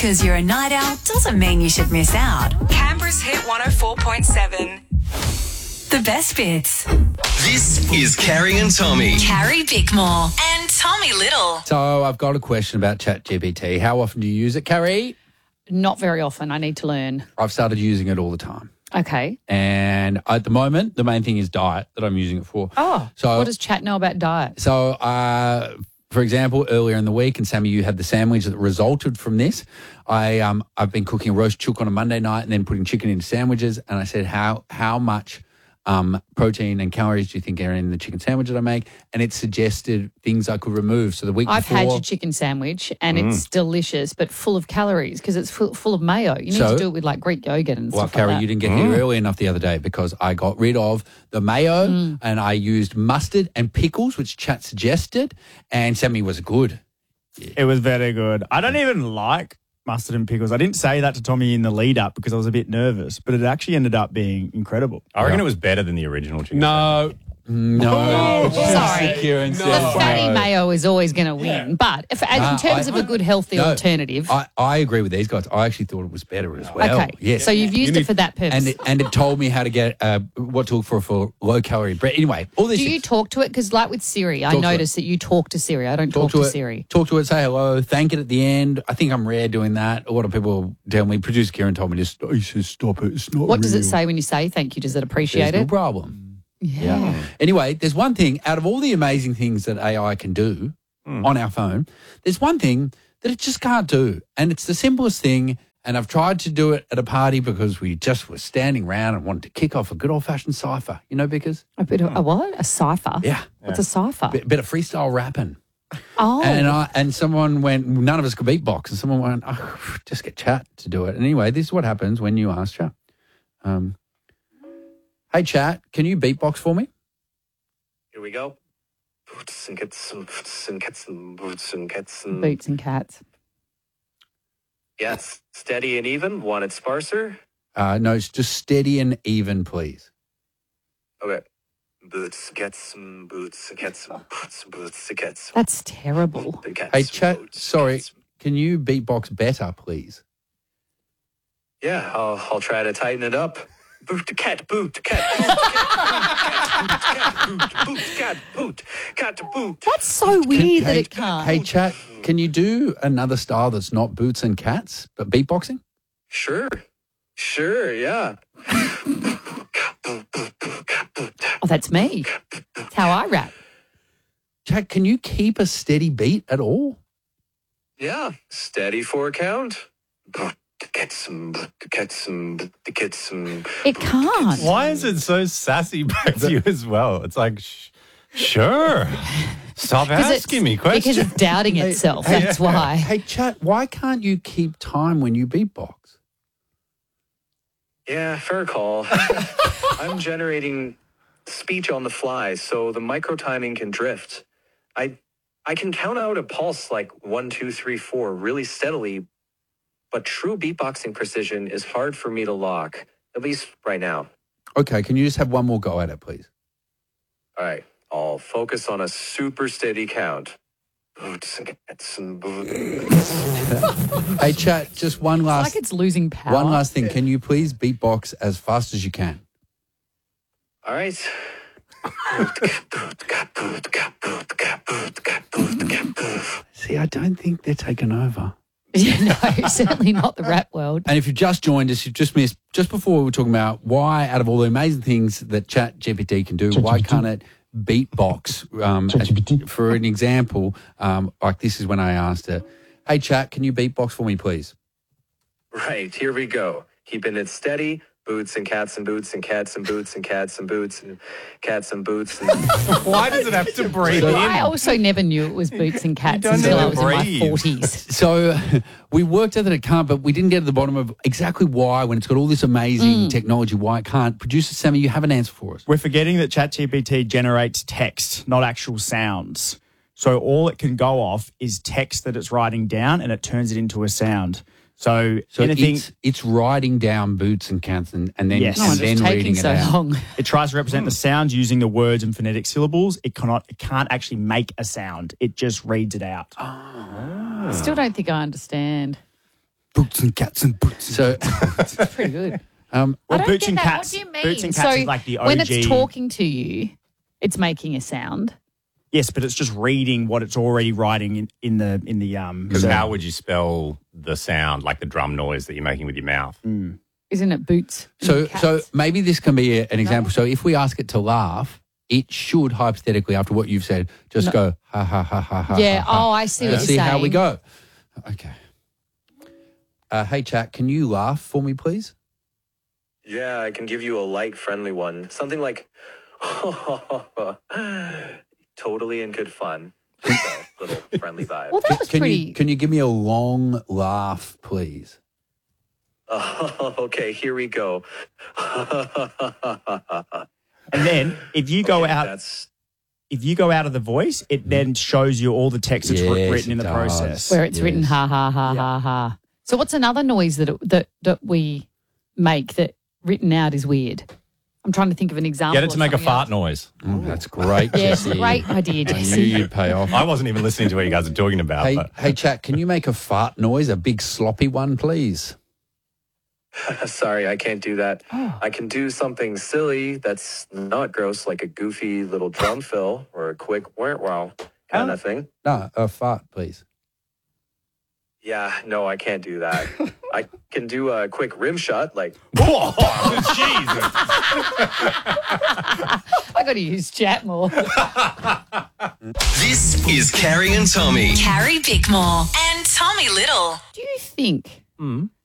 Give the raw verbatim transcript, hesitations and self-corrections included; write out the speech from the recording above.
because you're a night owl doesn't mean you should miss out. Canberra's Hit one oh four point seven. The best bits. This is Carrie and Tommy. Carrie Bickmore and Tommy Little. So I've got a question about ChatGPT. How often do you use it, Carrie? Not very often. I need to learn. I've started using it all the time. Okay. And at the moment, the main thing is diet that I'm using it for. Oh, so what does Chat know about diet? So, uh, for example, earlier in the week, and Sammy, you had the sandwich that resulted from this. I um I've been cooking a roast chook on a Monday night and then putting chicken into sandwiches. And I said, how how much um protein and calories do you think are in the chicken sandwich that I make? And it suggested things I could remove. So the week I've before, had your chicken sandwich and mm. it's delicious, but full of calories because it's full, full of mayo. You need so, to do it with like Greek yogurt and well, stuff Carrie, like that. you didn't get here early enough the other day because I got rid of the mayo mm. and I used mustard and pickles, which Chat suggested, and Sammy was good. It was very good. I don't even like mustard and pickles. I didn't say that to Tommy in the lead up because I was a bit nervous, but it actually ended up being incredible. I reckon yeah. it was better than the original chicken. No. No. Oh, sorry. No. The fatty mayo is always going to win. Yeah. But if, as, uh, in terms I, of a good healthy no, alternative. I, I agree with these guys. I actually thought it was better as well. Okay. Yes. So you've used you need, it for that purpose. And it, and it told me how to get, uh, what to look for for low calorie bread. Anyway, all this. Do you talk to it? Because like with Siri, I noticed that you talk to Siri. I don't talk, talk to, to Siri. Talk to it, say hello, thank it at the end. I think I'm rare doing that. A lot of people tell me, producer Kieran told me, just, he says, stop it. It's not What real. does it say when you say thank you? Does it appreciate There's it? No problem. Yeah. yeah. Anyway, there's one thing, out of all the amazing things that A I can do mm. on our phone, there's one thing that it just can't do. And it's the simplest thing. And I've tried to do it at a party because we just were standing around and wanted to kick off a good old-fashioned cipher. You know, because A bit of a what? A cipher? Yeah. What's a cipher? Bit, bit of freestyle rapping. Oh. And I and someone went, none of us could beatbox. And someone went, oh, just get Chat to do it. And anyway, this is what happens when you ask Chat. Um, hey, Chat, can you beatbox for me? Here we go. Boots and cats, boots and cats, boots and cats. Boots and cats. Yes, steady and even. Want it sparser? Uh, no, it's just steady and even, please. Okay. Boots, cats, boots, cats, boots, boots, cats. That's terrible. Hey, Chat, sorry, can you beatbox better, please? Yeah, I'll, I'll try to tighten it up. Boot, cat, boot, cat, boot, cat, boot, cat, boot, boot, cat, boot, cat, boot. That's so weird can, that hey, it can't. Hey, Chat, can you do another style that's not boots and cats, but beatboxing? Sure. Sure, yeah. Oh, that's me. That's how I rap. Chat, can you keep a steady beat at all? Yeah, steady four count. Get some, get some, get some. It can't. Why is it so sassy back to you as well? It's like, sh- sure. Stop asking me questions. Because it's doubting itself. Hey, That's hey, why. Hey, Chat, why can't you keep time when you beatbox? Yeah, fair call. I'm generating speech on the fly, so the micro timing can drift. I, I can count out a pulse like one, two, three, four really steadily. But true beatboxing precision is hard for me to lock, at least right now. Okay, can you just have one more go at it, please? All right, I'll focus on a super steady count. Hey, Chat, just one last... It's like it's losing power. One last thing. Can you please beatbox as fast as you can? All right. See, I don't think they're taking over. Yeah, no, certainly not the rap world. And if you've just joined us, you've just missed, just before we were talking about why, out of all the amazing things that Chat G P T can do, why can't it beatbox? Um, as, for an example, um, like this is when I asked her, hey, Chat, can you beatbox for me, please? Right, here we go. Keeping it steady. Boots and cats and boots and cats and boots and cats and boots and cats and boots. And why does it have to breathe in? I also never knew it was boots and cats until I was breathe. in my forties. So we worked out that it can't, but we didn't get to the bottom of exactly why, when it's got all this amazing mm. technology, why it can't. Producer Sammy, you have an answer for us. We're forgetting that ChatGPT generates text, not actual sounds. So all it can go off is text that it's writing down and it turns it into a sound. So, so anything, it's, it's writing down boots and cats and, and then, yes. and oh, then it's reading so it out. Long. It tries to represent mm. the sounds using the words and phonetic syllables. It cannot. It can't actually make a sound. It just reads it out. Oh. I still don't think I understand. Boots and cats and boots. So, It's pretty good. um, I Well, don't boots get and that. cats. What do you mean? Boots and cats so is like the O G. when it's talking to you, it's making a sound. Yes, but it's just reading what it's already writing in, in the in the um. Because so- how would you spell the sound, like the drum noise that you're making with your mouth? Isn't it boots? and so, cats? so maybe this can be a- an example. So if we ask it to laugh, it should hypothetically, after what you've said, just go ha ha ha ha ha. yeah. ha, ha. Oh, I see what Let's you're see saying. how we go. Okay. Uh, hey, chat, can you laugh for me, please? Yeah, I can give you a light, friendly one. Something like, totally in good fun. So, little friendly vibe. Well, that was Can pretty. you can you give me a long laugh, please? Oh, okay, here we go. And then if you go Okay, out, That's if you go out of the voice, it then shows you all the text that's wr- Yes, written in it the does. process. where it's written Yes. ha ha ha ha ha. So what's another noise that it, that that we make that written out is weird? I'm trying to think of an example. Get it to of make a something fart else. noise. Mm, that's great, Yes, Jesse. great idea, I knew Jesse. you'd pay off. I wasn't even listening to what you guys are talking about. Hey, but hey, chat, can you make a fart noise, a big sloppy one, please? sorry, I can't do that. Oh. I can do something silly that's not gross, like a goofy little drum fill or a quick wow wow kind Oh. of thing. No, a fart, please. Yeah, no, I can't do that. I can do a quick rim shot, like Whoa, Jesus. I got to use chat more. This is Carrie and Tommy. Carrie Bickmore and Tommy Little. Do you think